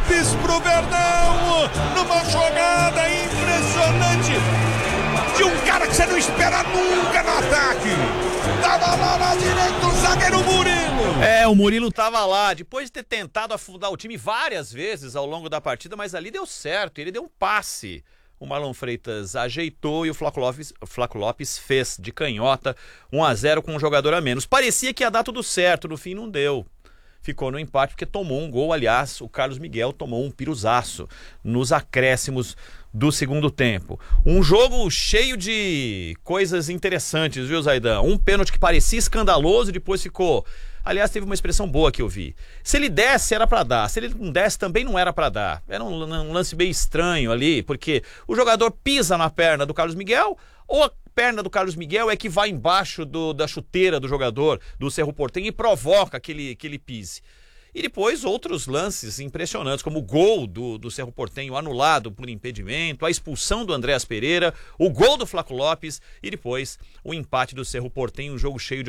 Lopes pro Verdão, numa jogada impressionante de um cara que você não espera nunca no ataque. Tava lá na direita o zagueiro Murilo. O Murilo tava lá, depois de ter tentado afundar o time várias vezes ao longo da partida, mas ali deu certo, ele deu um passe. O Marlon Freitas ajeitou e o Flaco Lopes fez de canhota 1-0 com um jogador a menos. Parecia que ia dar tudo certo, no fim não deu. Ficou no empate porque tomou um gol, aliás, o Carlos Miguel tomou um piruzaço nos acréscimos do segundo tempo. Um jogo cheio de coisas interessantes, viu, Zaidan? Um pênalti que parecia escandaloso e depois ficou... Aliás, teve uma expressão boa que eu vi. Se ele desse, era pra dar. Se ele não desse, também não era pra dar. Era um lance meio estranho ali, porque o jogador pisa na perna do Carlos Miguel, ou a perna do Carlos Miguel é que vai embaixo da chuteira do jogador do Cerro Porteño e provoca que ele pise. E depois outros lances impressionantes, como o gol do Cerro Porteño anulado por impedimento, a expulsão do Andréas Pereira, o gol do Flaco Lopes e depois o empate do Cerro Porteño, um jogo cheio de